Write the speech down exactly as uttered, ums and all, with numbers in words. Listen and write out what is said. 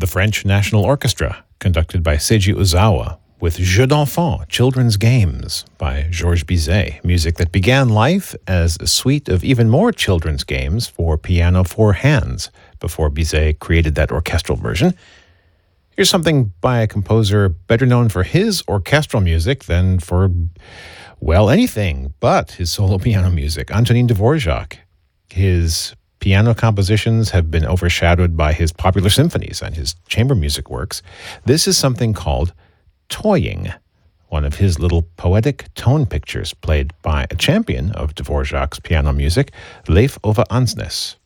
the French National Orchestra, conducted by Seiji Ozawa, with Jeux d'enfants, Children's Games, by Georges Bizet, music that began life as a suite of even more children's games for piano four hands, before Bizet created that orchestral version. Here's something by a composer better known for his orchestral music than for, well, anything but his solo piano music, Antonin Dvorak. His piano compositions have been overshadowed by his popular symphonies and his chamber music works. This is something called Toying, one of his little poetic tone pictures played by a champion of Dvorak's piano music, Leif Ove Andsnes.